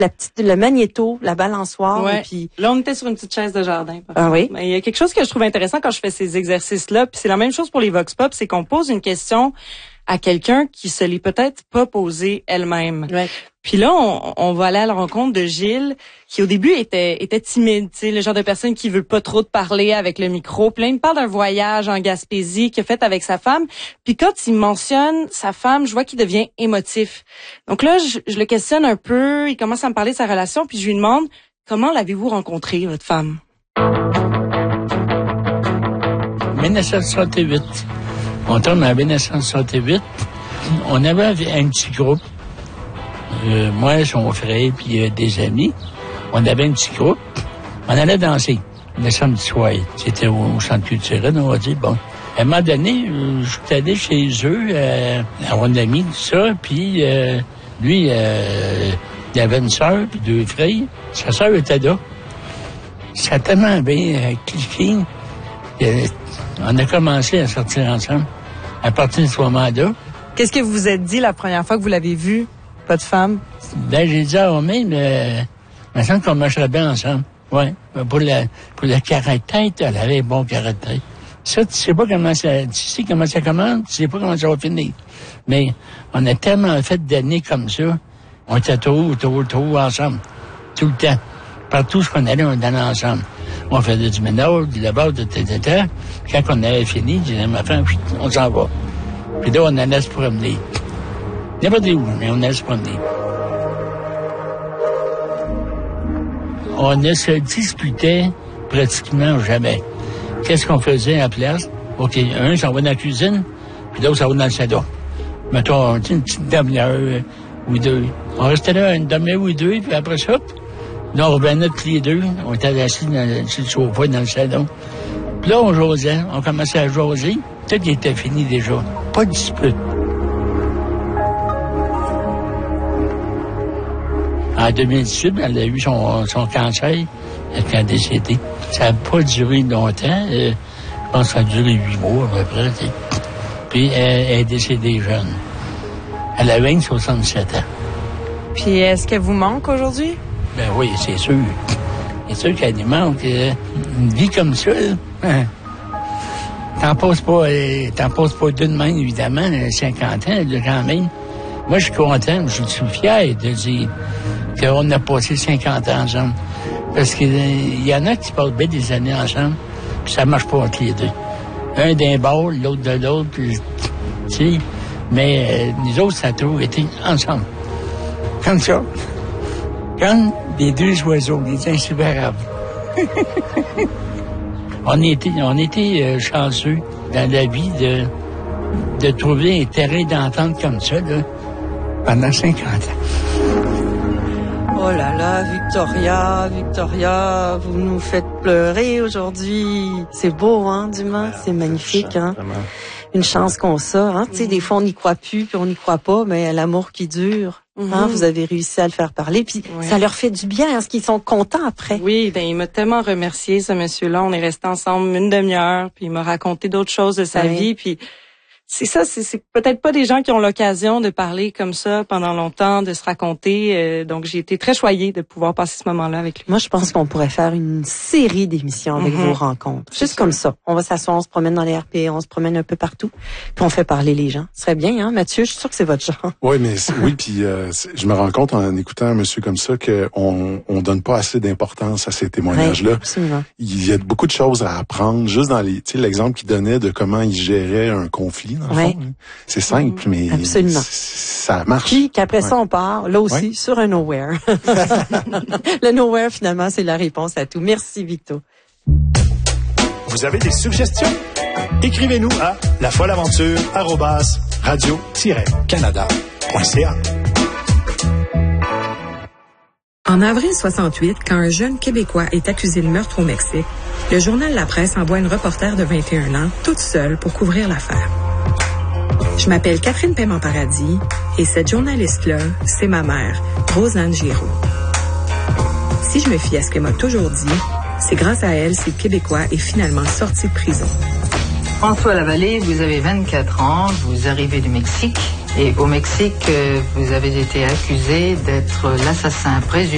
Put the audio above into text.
le magnéto, la balançoire. Ouais. Et puis... Là, on était sur une petite chaise de jardin. Oui. Mais il y a quelque chose que je trouve intéressant quand je fais ces exercices-là, puis c'est la même chose pour les Vox Pop, c'est qu'on pose une question à quelqu'un qui se l'est peut-être pas posée elle-même. Ouais. Puis là, on va aller à la rencontre de Gilles, qui au début était timide, tu sais, le genre de personne qui veut pas trop te parler avec le micro. Puis là, il me parle d'un voyage en Gaspésie qu'il a fait avec sa femme. Puis quand il mentionne sa femme, je vois qu'il devient émotif. Donc là, je le questionne un peu, il commence à me parler de sa relation, puis je lui demande, comment l'avez-vous rencontrée, votre femme? 1968. On tombe en 1968. On avait un petit groupe. Moi, son frère, puis des amis. On avait un petit groupe. On allait danser le samedi soir. C'était au centre culturel, on va dire. Bon. À un moment donné, je suis allé chez eux, à un ami, tout ça. Puis lui, il avait une sœur, puis 2 frères. Sa sœur était là. Ça a tellement bien cliqué. On a commencé à sortir ensemble à partir de ce moment-là. Qu'est-ce que vous vous êtes dit la première fois que vous l'avez vue, votre femme? Ben, j'ai dit à Romain, il me semble qu'on marcherait bien ensemble. Ouais. Pour le caractère, elle avait un bon caractère. Ça, tu sais pas comment ça, tu sais comment ça commence, tu sais pas comment ça va finir. Mais on a tellement fait d'années comme ça. On était trop ensemble. Tout le temps. Partout où on allait, on allait ensemble. On faisait du ménage, du lavage, de temps. Quand on avait fini, je disais à ma femme, on s'en va. Puis là, on allait se promener. N'importe où, mais on allait se promener. On ne se disputait pratiquement jamais. Qu'est-ce qu'on faisait à la place? OK, un s'en va dans la cuisine, puis l'autre s'en va dans le salon. Mettons, une petite demi-heure ou 2. On restait là une demi-heure ou 2, puis après ça, là, on revenait tous les 2. On était assis sur le sofa dans le salon. Puis là, on jasait. On commençait à jaser. Tout était fini déjà. Pas de dispute. En 2018, elle a eu son cancer. Elle a décédé. Ça n'a pas duré longtemps. Je pense que ça a duré 8 mois à peu près. T'sais. Puis elle est décédée jeune. Elle avait 67 ans. Puis est-ce qu'elle vous manque aujourd'hui? Ben oui, c'est sûr. C'est sûr qu'elle lui manque. Une vie comme ça, hein. T'en passes pas d'une main, évidemment, 50 ans, là, quand même. Moi, je suis content, je suis fier de dire qu'on a passé 50 ans ensemble. Parce qu'il y en a qui passent bien des années ensemble, puis ça marche pas entre les deux. Un d'un bord, l'autre de l'autre, puis, tu sais. Mais nous autres, ça a toujours été ensemble. Comme ça. Comme les 2 oiseaux, les inséparables. On était chanceux dans la vie de trouver un terrain d'entente comme ça, là, pendant 50 ans. Oh là là, Victoria, vous nous faites pleurer aujourd'hui. C'est beau, hein, Dumas? C'est magnifique, hein? Une chance qu'on a, hein? Tu sais, des fois, on n'y croit plus, puis on n'y croit pas, mais l'amour qui dure, hein? Vous avez réussi à le faire parler, puis ça leur fait du bien, hein, ce qu'ils sont contents après. Oui, ben, il m'a tellement remercié, ce monsieur-là. On est restés ensemble une demi-heure, puis il m'a raconté d'autres choses de sa vie, puis c'est ça, c'est peut-être pas des gens qui ont l'occasion de parler comme ça pendant longtemps, de se raconter. Donc, j'ai été très choyée de pouvoir passer ce moment-là avec lui. Moi, je pense qu'on pourrait faire une série d'émissions avec vos rencontres. Juste comme ça. On va s'asseoir, on se promène dans les RP, on se promène un peu partout, puis on fait parler les gens. Ce serait bien, hein, Mathieu? Je suis sûre que c'est votre genre. Oui, mais oui, puis je me rends compte en écoutant un monsieur comme ça qu'on donne pas assez d'importance à ces témoignages-là. Absolument. Il y a beaucoup de choses à apprendre, juste dans l'exemple qu'il donnait de comment il gérait un conflit. Dans le fond, hein. C'est simple, mais ça marche. Puis qu'après ça, on part, là aussi, sur un nowhere. Le nowhere, finalement, c'est la réponse à tout. Merci, Victo. Vous avez des suggestions? Écrivez-nous à lafollaventure@radio-canada.ca. En avril 68, quand un jeune Québécois est accusé de meurtre au Mexique, le journal La Presse envoie une reporter de 21 ans, toute seule, pour couvrir l'affaire. Je m'appelle Catherine Paiement-Paradis et cette journaliste-là, c'est ma mère, Rosanne Giroux. Si je me fie à ce qu'elle m'a toujours dit, c'est grâce à elle si le Québécois est finalement sorti de prison. François Lavallée, vous avez 24 ans, vous arrivez du Mexique et au Mexique, vous avez été accusé d'être l'assassin présumé